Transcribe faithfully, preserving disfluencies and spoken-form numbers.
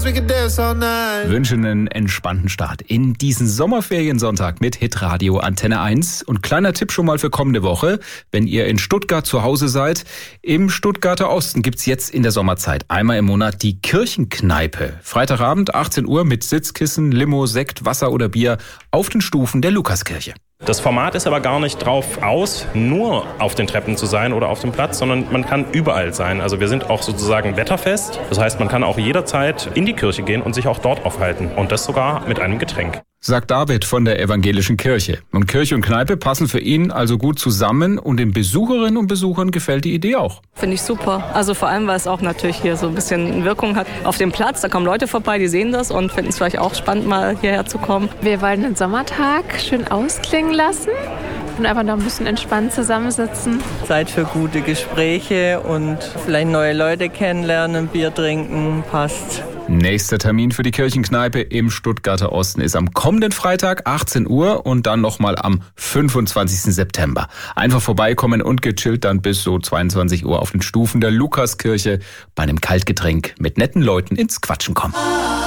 Wünschen einen entspannten Start in diesen Sommerferiensonntag mit Hitradio Antenne eins. Und kleiner Tipp schon mal für kommende Woche, wenn ihr in Stuttgart zu Hause seid. Im Stuttgarter Osten gibt's jetzt in der Sommerzeit einmal im Monat die Kirchenkneipe. Freitagabend achtzehn Uhr mit Sitzkissen, Limo, Sekt, Wasser oder Bier auf den Stufen der Lukaskirche. Das Format ist aber gar nicht drauf aus, nur auf den Treppen zu sein oder auf dem Platz, sondern man kann überall sein. Also wir sind auch sozusagen wetterfest. Das heißt, man kann auch jederzeit in die Kirche gehen und sich auch dort aufhalten. Und das sogar mit einem Getränk. Sagt David von der Evangelischen Kirche. Und Kirche und Kneipe passen für ihn also gut zusammen und den Besucherinnen und Besuchern gefällt die Idee auch. Finde ich super. Also vor allem, weil es auch natürlich hier so ein bisschen Wirkung hat auf dem Platz. Da kommen Leute vorbei, die sehen das und finden es vielleicht auch spannend, mal hierher zu kommen. Wir wollen den Sommertag schön ausklingen lassen und einfach noch ein bisschen entspannt zusammensitzen. Zeit für gute Gespräche und vielleicht neue Leute kennenlernen, Bier trinken, passt. Nächster Termin für die Kirchenkneipe im Stuttgarter Osten ist am kommenden Freitag achtzehn Uhr und dann nochmal am fünfundzwanzigsten September. Einfach vorbeikommen und gechillt dann bis so zweiundzwanzig Uhr auf den Stufen der Lukaskirche bei einem Kaltgetränk mit netten Leuten ins Quatschen kommen.